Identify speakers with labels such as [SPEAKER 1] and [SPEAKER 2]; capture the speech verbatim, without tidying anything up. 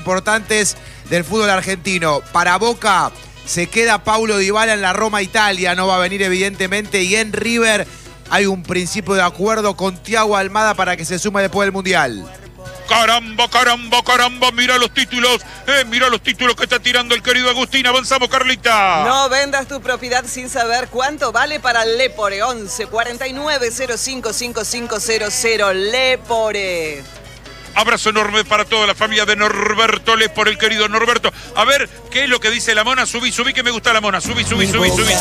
[SPEAKER 1] importantes del fútbol argentino. Para Boca se queda Paulo Dybala en la Roma, Italia, no va a venir evidentemente, y en River hay un principio de acuerdo con Thiago Almada para que se sume después del Mundial.
[SPEAKER 2] Caramba, caramba, caramba, mira los títulos, eh, mira los títulos que está tirando el querido Agustín. Avanzamos, Carlita.
[SPEAKER 3] No vendas tu propiedad sin saber cuánto vale para Lepore. once cuarenta y nueve cero cinco cinco cinco cero cero. Lepore.
[SPEAKER 2] Abrazo enorme para toda la familia de Norberto Lepore, el querido Norberto. A ver, ¿qué es lo que dice la mona? Subí, subí, que me gusta la mona. Subí, subí, subí, subí.